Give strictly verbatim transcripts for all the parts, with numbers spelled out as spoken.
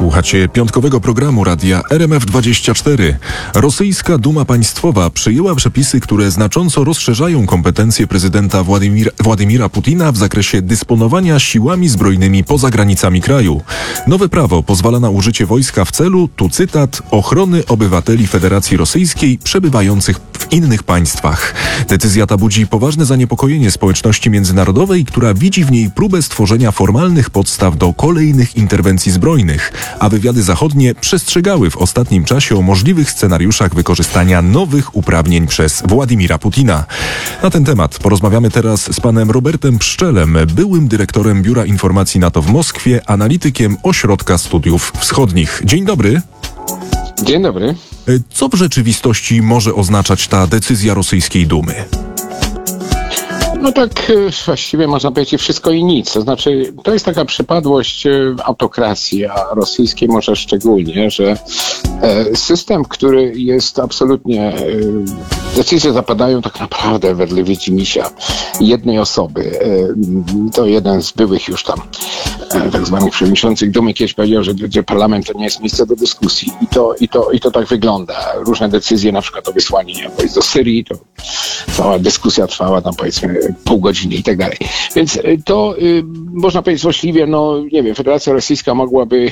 Słuchacie piątkowego programu radia R M F dwadzieścia cztery. Rosyjska Duma Państwowa przyjęła przepisy, które znacząco rozszerzają kompetencje prezydenta Władimir, Władimira Putina w zakresie dysponowania siłami zbrojnymi poza granicami kraju. Nowe prawo pozwala na użycie wojska w celu, tu cytat, ochrony obywateli Federacji Rosyjskiej przebywających w innych państwach. Decyzja ta budzi poważne zaniepokojenie społeczności międzynarodowej, która widzi w niej próbę stworzenia formalnych podstaw do kolejnych interwencji zbrojnych, a wywiady zachodnie przestrzegały w ostatnim czasie o możliwych scenariuszach wykorzystania nowych uprawnień przez Władimira Putina. Na ten temat porozmawiamy teraz z panem Robertem Pszczelem, byłym dyrektorem Biura Informacji NATO w Moskwie, analitykiem Ośrodka Studiów Wschodnich. Dzień dobry. Dzień dobry. Co w rzeczywistości może oznaczać ta decyzja rosyjskiej Dumy? No tak właściwie można powiedzieć wszystko i nic. To znaczy, to jest taka przypadłość autokracji, a rosyjskiej może szczególnie, że system, który jest absolutnie... Decyzje zapadają tak naprawdę wedle widzimisię jednej osoby. To jeden z byłych już tam tak zwanych przewodniczących Dumy kiedyś powiedział, że, że parlament to nie jest miejsce do dyskusji. I to, i to, i to tak wygląda. Różne decyzje, na przykład o wysłaniu wojsk do Syrii, to cała dyskusja trwała tam powiedzmy pół godziny i tak dalej. Więc to y, można powiedzieć złośliwie, no nie wiem, Federacja Rosyjska mogłaby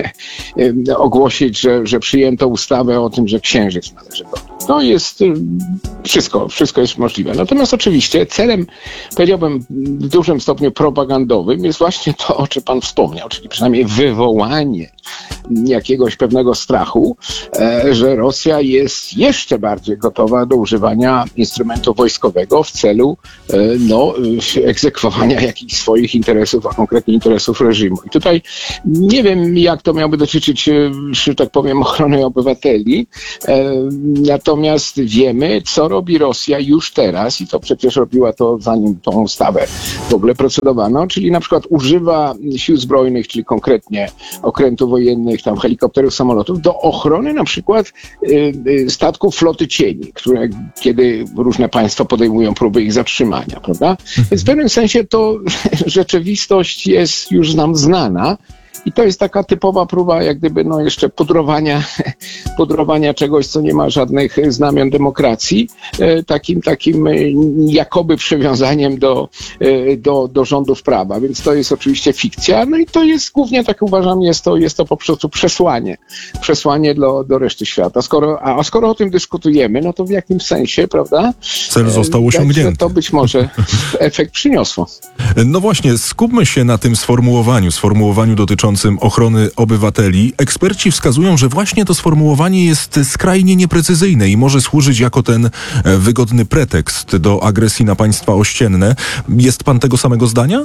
ogłosić, że, że przyjęto ustawę o tym, że księżyc należy do. To jest y, wszystko, wszystko jest możliwe. Natomiast oczywiście celem, powiedziałbym, w dużym stopniu propagandowym jest właśnie to, o czym pan wspomniał, czyli przynajmniej wywołanie jakiegoś pewnego strachu, e, że Rosja jest jeszcze bardziej gotowa do używania instrumentu wojskowego w celu e, no, egzekwowania jakichś swoich interesów, a konkretnie interesów reżimu. I tutaj nie wiem, jak to miałoby dotyczyć, że tak powiem, ochrony obywateli, e, natomiast wiemy, co robi Rosja już teraz i to przecież robiła to zanim tą ustawę w ogóle procedowano, czyli na przykład używa sił zbrojnych, czyli konkretnie okrętów wojennych, tam helikopterów, samolotów, do ochrony na przykład y, y, statków floty cieni, które kiedy różne państwa podejmują próby ich zatrzymania, prawda? Więc w pewnym sensie to rzeczywistość jest już nam znana. I to jest taka typowa próba jak gdyby no jeszcze pudrowania, pudrowania czegoś, co nie ma żadnych znamion demokracji, e, takim takim jakoby przywiązaniem do, e, do, do rządów prawa. Więc to jest oczywiście fikcja. No i to jest głównie, tak uważam, jest to, jest to po prostu przesłanie. Przesłanie do, do reszty świata. Skoro, a, a skoro o tym dyskutujemy, no to w jakim sensie, prawda? Cel został osiągnięty. To być może efekt przyniosło. No właśnie, skupmy się na tym sformułowaniu, sformułowaniu dotyczącym ochrony obywateli. Eksperci wskazują, że właśnie to sformułowanie jest skrajnie nieprecyzyjne i może służyć jako ten wygodny pretekst do agresji na państwa ościenne. Jest pan tego samego zdania?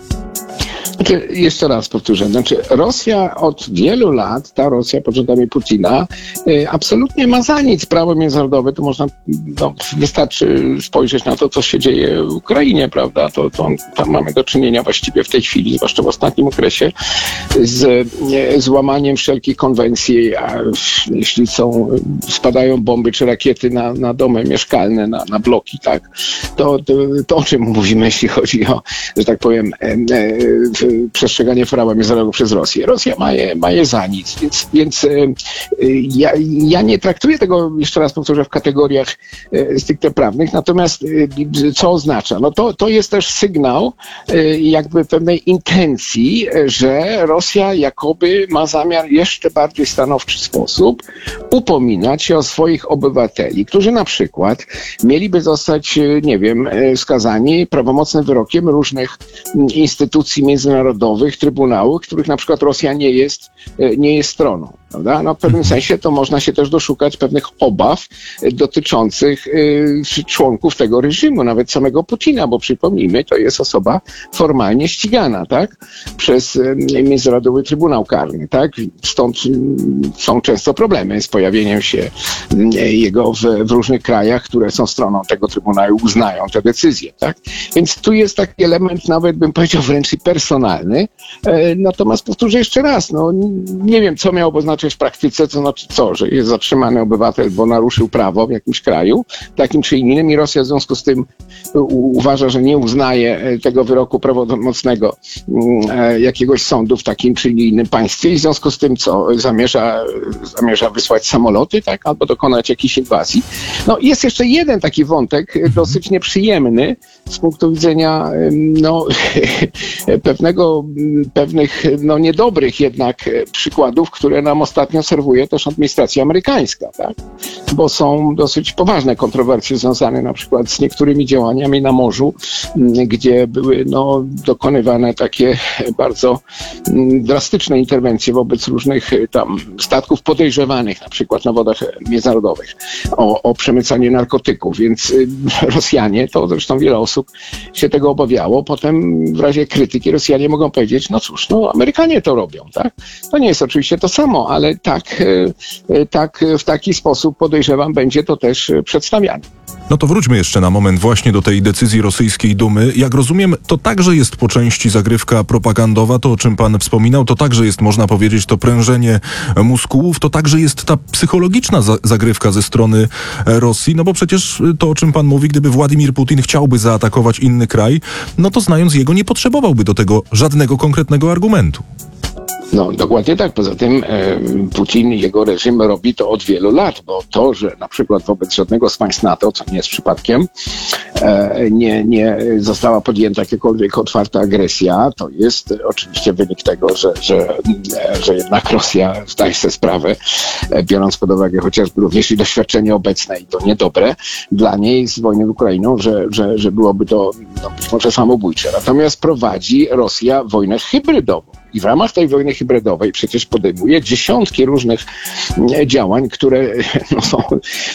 Znaczy, jeszcze raz powtórzę, znaczy Rosja od wielu lat, ta Rosja pod rządami Putina, y, absolutnie ma za nic prawo międzynarodowe. Tu można, no, wystarczy spojrzeć na to, co się dzieje w Ukrainie, prawda? To, to tam mamy do czynienia właściwie w tej chwili, zwłaszcza w ostatnim okresie, z z łamaniem wszelkich konwencji, a jeśli są, spadają bomby czy rakiety na, na domy mieszkalne, na, na bloki, tak, to, to, to o czym mówimy, jeśli chodzi o, że tak powiem, e, e, przestrzeganie prawa międzynarodowego przez Rosję. Rosja ma je, ma je za nic, więc, więc e, ja, ja nie traktuję tego, jeszcze raz powtórzę, w kategoriach e, stricte prawnych, natomiast e, co oznacza? No to, to jest też sygnał e, jakby pewnej intencji, że Rosja jakoby ma zamiar jeszcze bardziej stanowczy sposób upominać się o swoich obywateli, którzy na przykład mieliby zostać, nie wiem, skazani prawomocnym wyrokiem różnych instytucji międzynarodowych, trybunałów, których na przykład Rosja nie jest, nie jest stroną. Prawda? No w pewnym sensie to można się też doszukać pewnych obaw dotyczących y, członków tego reżimu, nawet samego Putina, bo przypomnijmy, to jest osoba formalnie ścigana, tak? Przez y, Międzynarodowy Trybunał Karny, tak? Stąd y, są często problemy z pojawieniem się y, jego w, w różnych krajach, które są stroną tego Trybunału, uznają te decyzje, tak? Więc tu jest taki element, nawet bym powiedział wręcz i personalny. Y, natomiast powtórzę jeszcze raz, no nie wiem, co miałoby oznaczać rozpocząć w praktyce, to znaczy co, że jest zatrzymany obywatel, bo naruszył prawo w jakimś kraju, takim czy innym i Rosja w związku z tym u- uważa, że nie uznaje tego wyroku prawomocnego e, jakiegoś sądu w takim czy innym państwie i w związku z tym co, zamierza, zamierza wysłać samoloty, tak, albo dokonać jakiejś inwazji. No jest jeszcze jeden taki wątek, dosyć nieprzyjemny z punktu widzenia no, pewnego, pewnych no, niedobrych jednak przykładów, które nam ostatnio serwuje też administracja amerykańska, tak? Bo są dosyć poważne kontrowersje związane na przykład z niektórymi działaniami na morzu, gdzie były no, dokonywane takie bardzo drastyczne interwencje wobec różnych tam statków podejrzewanych na przykład na wodach międzynarodowych o, o przemycanie narkotyków, więc Rosjanie, to zresztą wiele osób się tego obawiało, potem w razie krytyki Rosjanie mogą powiedzieć, no cóż, no Amerykanie to robią, tak? To nie jest oczywiście to samo, ale tak, tak w taki sposób podejrzewam będzie to też przedstawiane. No to wróćmy jeszcze na moment właśnie do tej decyzji rosyjskiej Dumy. Jak rozumiem, to także jest po części zagrywka propagandowa, to o czym pan wspominał, to także jest, można powiedzieć, to prężenie muskułów, to także jest ta psychologiczna za- zagrywka ze strony Rosji, no bo przecież to, o czym pan mówi, gdyby Władimir Putin chciałby zaatakować inny kraj, no to znając jego nie potrzebowałby do tego żadnego konkretnego argumentu. No, dokładnie tak. Poza tym e, Putin i jego reżim robi to od wielu lat, bo to, że na przykład wobec żadnego z państw NATO, co nie jest przypadkiem, e, nie, nie została podjęta jakakolwiek otwarta agresja, to jest oczywiście wynik tego, że, że, e, że jednak Rosja zdaje sobie sprawę, e, biorąc pod uwagę chociażby również i doświadczenie obecne i to niedobre dla niej z wojny w Ukrainą, że, że, że byłoby to no, być może samobójcze. Natomiast prowadzi Rosja wojnę hybrydową. I w ramach tej wojny hybrydowej przecież podejmuje dziesiątki różnych działań, które no, są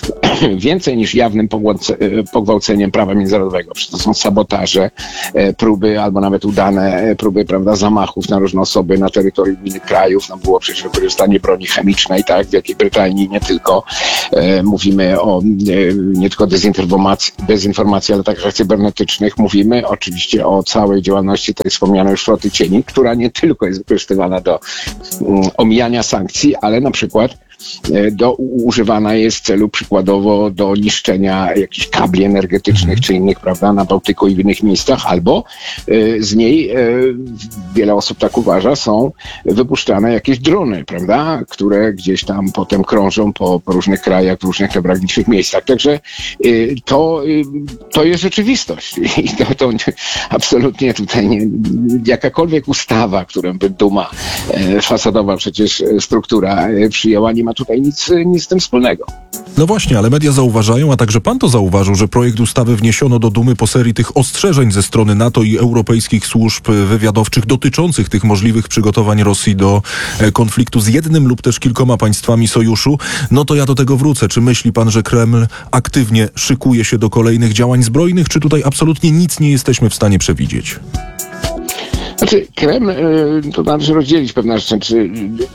więcej niż jawnym pogwałceniem prawa międzynarodowego. Przecież to są sabotaże, próby albo nawet udane próby, prawda, zamachów na różne osoby na terytorium innych krajów. No, było przecież wykorzystanie broni chemicznej, tak, w Wielkiej Brytanii, nie tylko. E, mówimy o e, nie tylko dezinformacji, dezinformacji, ale także cybernetycznych. Mówimy oczywiście o całej działalności tej wspomnianej już floty cieni, która nie tylko jest wykorzystywana do um, omijania sankcji, ale na przykład e, do, używana jest w celu przykładowo do niszczenia jakichś kabli energetycznych czy innych, prawda, na Bałtyku i w innych miejscach, albo e, z niej, e, wiele osób tak uważa, są wypuszczane jakieś drony, prawda, które gdzieś tam potem krążą po, po różnych krajach, w różnych newralgicznych miejscach. Także e, to, e, to jest rzeczywistość i to, to absolutnie tutaj nie, jakakolwiek ustawa, którą by Duma, e, fasadowa przecież struktura e, przyjęła, nie ma tutaj nic, nic z tym wspólnego. No właśnie, ale media zauważają, a także pan to zauważył, że projekt ustawy wniesiono do Dumy po serii tych ostrzeżeń ze strony NATO i europejskich służb wywiadowczych dotyczących tych możliwych przygotowań Rosji do konfliktu z jednym lub też kilkoma państwami sojuszu. No to ja do tego wrócę. Czy myśli pan, że Kreml aktywnie szykuje się do kolejnych działań zbrojnych, czy tutaj absolutnie nic nie jesteśmy w stanie przewidzieć? Znaczy, Kreml, to należy rozdzielić pewne rzeczy.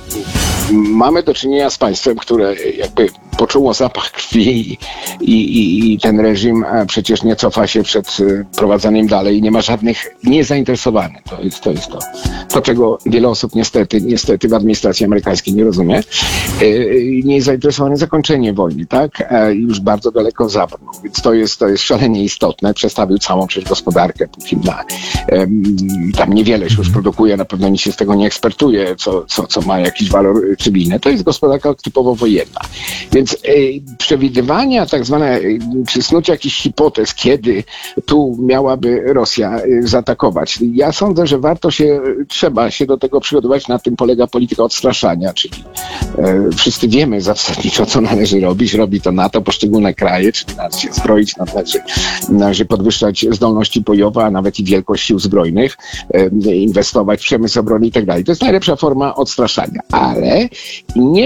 Mamy do czynienia z państwem, które jakby poczuło zapach krwi i, i, i ten reżim przecież nie cofa się przed prowadzeniem dalej i nie ma żadnych, nie jest zainteresowany. To jest to, jest to. to czego wiele osób niestety, niestety w administracji amerykańskiej nie rozumie. Nie jest zainteresowany zakończeniem wojny, tak? Już bardzo daleko zabrnął. Więc to jest, to jest szalenie istotne. Przestawił całą przecież gospodarkę Putin na, tam niewiele się już produkuje, na pewno nic się z tego nie ekspertuje, co, co, co ma jakiś walor cywilny. To jest gospodarka typowo wojenna. Więc y, przewidywania tak zwane, y, czy snucie jakichś hipotez, kiedy tu miałaby Rosja y, zaatakować. Ja sądzę, że warto się, trzeba się do tego przygotować. Na tym polega polityka odstraszania, czyli y, wszyscy wiemy zasadniczo, co należy robić. Robi to NATO, poszczególne kraje, czyli należy się zbroić, należy, należy podwyższać zdolności bojowe, a nawet i wielkość sił zbrojnych, y, inwestować w przemysł obrony i tak dalej. To jest najlepsza forma odstraszania, ale nie,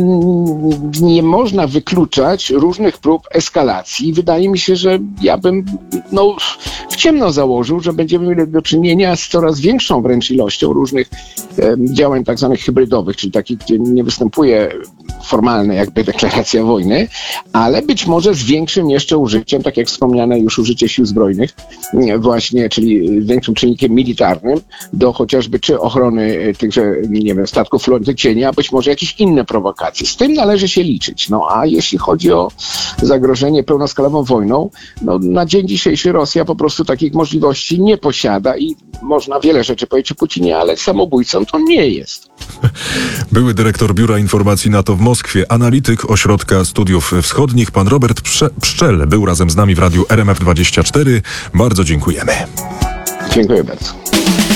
nie można wykluczać różnych prób eskalacji. Wydaje mi się, że ja bym no, w ciemno założył, że będziemy mieli do czynienia z coraz większą wręcz ilością różnych e, działań tak zwanych hybrydowych, czyli takich, gdzie nie występuje formalne jakby deklaracja wojny, ale być może z większym jeszcze użyciem, tak jak wspomniane już użycie sił zbrojnych, właśnie, czyli większym czynnikiem militarnym do chociażby czy ochrony tychże, nie wiem, statków floty cienia, a być może jakieś inne prowokacje. Z tym należy się liczyć. No a jeśli chodzi o zagrożenie pełnoskalową wojną, no na dzień dzisiejszy Rosja po prostu takich możliwości nie posiada i można wiele rzeczy powiedzieć o Putinie, ale samobójcą to nie jest. Były dyrektor Biura Informacji NATO w Moskwie, analityk Ośrodka Studiów Wschodnich, pan Robert Psze- Pszczel był razem z nami w radiu R M F dwadzieścia cztery. Bardzo dziękujemy. Dziękuję bardzo.